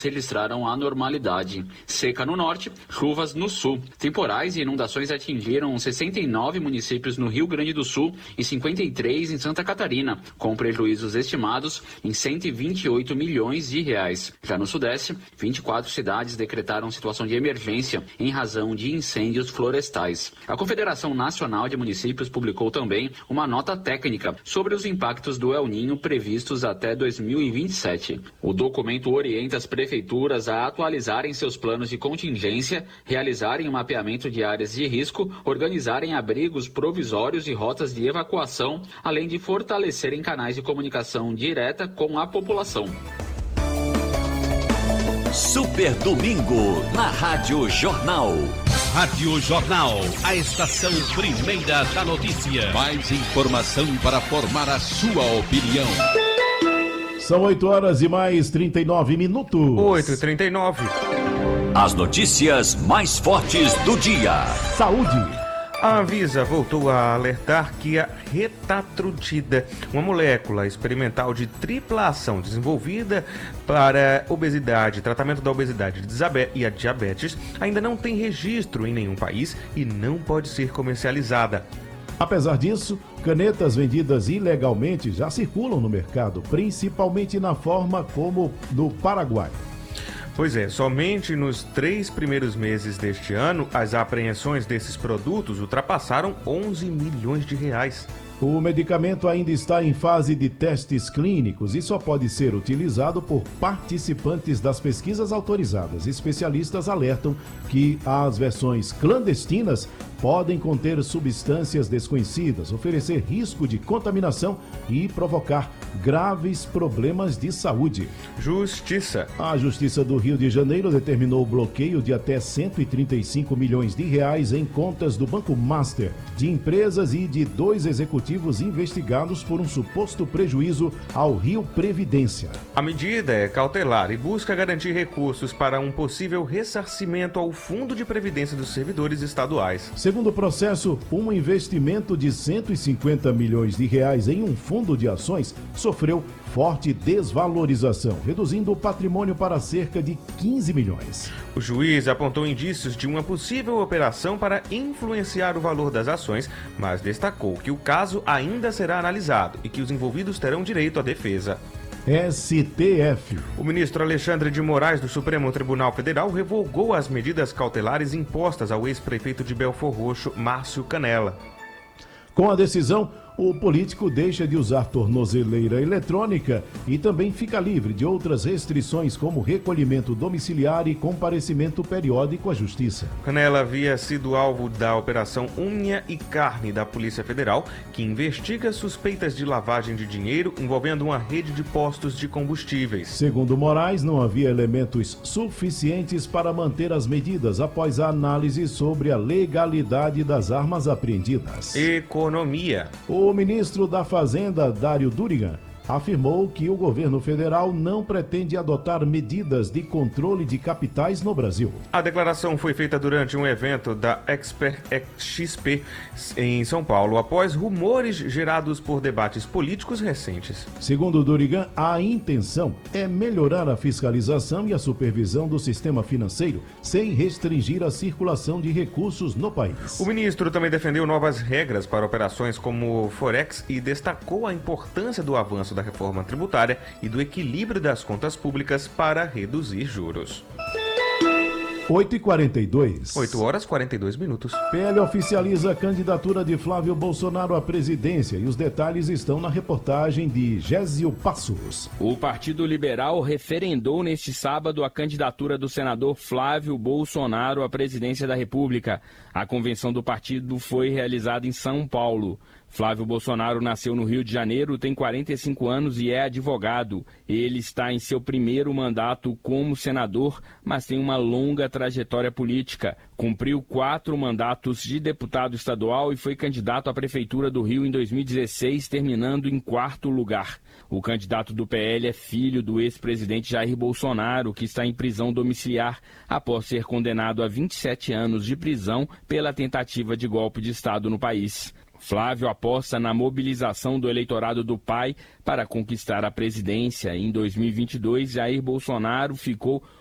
registraram anormalidade. Seca no norte, chuvas no sul. Temporais e inundações atingiram 69 municípios no Rio Grande do Sul e 53 em Santa Catarina, com prejuízos estimados em 128 milhões de reais. Já no sudeste, 24 cidades decretaram situação de emergência em razão de incêndios florestais. A Confederação Nacional de Municípios publicou também uma nota técnica sobre os impactos do El Niño previstos até 2027. O documento orienta as prefeituras a atualizarem seus planos de contingência, realizarem um mapeamento de áreas de risco, organizarem abrigos provisórios e rotas de evacuação, além de fortalecerem canais de comunicação direta com a população. Super Domingo, na Rádio Jornal. Rádio Jornal, a estação primeira da notícia. Mais informação para formar a sua opinião. São 8 horas e mais 39 minutos. 8h39. As notícias mais fortes do dia. Saúde. A Anvisa voltou a alertar que a retatrutida, uma molécula experimental de tripla ação desenvolvida para obesidade, tratamento da obesidade e a diabetes, ainda não tem registro em nenhum país e não pode ser comercializada. Apesar disso, canetas vendidas ilegalmente já circulam no mercado, principalmente na forma como no Paraguai. Pois é, somente nos 3 primeiros meses deste ano, as apreensões desses produtos ultrapassaram 11 milhões de reais. O medicamento ainda está em fase de testes clínicos e só pode ser utilizado por participantes das pesquisas autorizadas. Especialistas alertam que as versões clandestinas podem conter substâncias desconhecidas, oferecer risco de contaminação e provocar graves problemas de saúde. Justiça. A Justiça do Rio de Janeiro determinou o bloqueio de até 135 milhões de reais em contas do Banco Master, de empresas e de 2 executivos investigados por um suposto prejuízo ao Rio Previdência. A medida é cautelar e busca garantir recursos para um possível ressarcimento ao Fundo de Previdência dos Servidores Estaduais. Segundo o processo, um investimento de 150 milhões de reais em um fundo de ações sofreu forte desvalorização, reduzindo o patrimônio para cerca de 15 milhões. O juiz apontou indícios de uma possível operação para influenciar o valor das ações, mas destacou que o caso ainda será analisado e que os envolvidos terão direito à defesa. STF. O ministro Alexandre de Moraes do Supremo Tribunal Federal revogou as medidas cautelares impostas ao ex-prefeito de Belfor Roxo, Márcio Canela. Com a decisão, o político deixa de usar tornozeleira eletrônica e também fica livre de outras restrições como recolhimento domiciliar e comparecimento periódico à Justiça. Canela havia sido alvo da Operação Unha e Carne da Polícia Federal, que investiga suspeitas de lavagem de dinheiro envolvendo uma rede de postos de combustíveis. Segundo Moraes, não havia elementos suficientes para manter as medidas após a análise sobre a legalidade das armas apreendidas. Economia. O ministro da Fazenda, Dário Durigan, afirmou que o governo federal não pretende adotar medidas de controle de capitais no Brasil. A declaração foi feita durante um evento da Expert XP em São Paulo, após rumores gerados por debates políticos recentes. Segundo Durigan, a intenção é melhorar a fiscalização e a supervisão do sistema financeiro, sem restringir a circulação de recursos no país. O ministro também defendeu novas regras para operações como Forex e destacou a importância do avanço da reforma tributária e do equilíbrio das contas públicas para reduzir juros. 8h42. 8 horas 42 minutos. PL oficializa a candidatura de Flávio Bolsonaro à presidência e os detalhes estão na reportagem de Gésio Passos. O Partido Liberal referendou neste sábado a candidatura do senador Flávio Bolsonaro à presidência da República. A convenção do partido foi realizada em São Paulo. Flávio Bolsonaro nasceu no Rio de Janeiro, tem 45 anos e é advogado. Ele está em seu primeiro mandato como senador, mas tem uma longa trajetória política. Cumpriu 4 mandatos de deputado estadual e foi candidato à Prefeitura do Rio em 2016, terminando em 4º lugar. O candidato do PL é filho do ex-presidente Jair Bolsonaro, que está em prisão domiciliar após ser condenado a 27 anos de prisão pela tentativa de golpe de Estado no país. Flávio aposta na mobilização do eleitorado do pai para conquistar a presidência. Em 2022, Jair Bolsonaro ficou